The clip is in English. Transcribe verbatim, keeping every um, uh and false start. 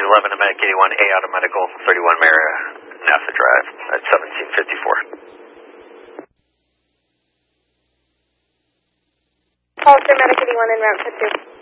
eleven to Medic eighty-one, A out of Medical, thirty-one Maranatha Drive at seventeen fifty-four. Call for Medic eighty-one en route to two.